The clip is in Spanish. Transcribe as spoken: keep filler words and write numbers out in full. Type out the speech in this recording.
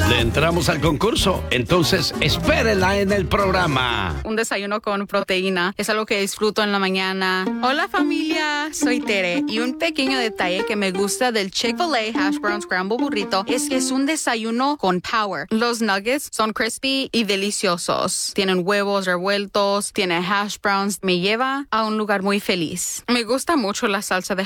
Le entramos al concurso, entonces espérela en el programa. Un desayuno con proteína es algo que disfruto en la mañana. Hola familia, soy Tere y un pequeño detalle que me gusta del Chick-fil-A Hash Brown Scramble Burrito es que es un desayuno con power. Los nuggets son crispy y deliciosos. Tienen huevos revueltos, tiene hash browns. Me lleva a un lugar muy feliz. Me gusta mucho la salsa de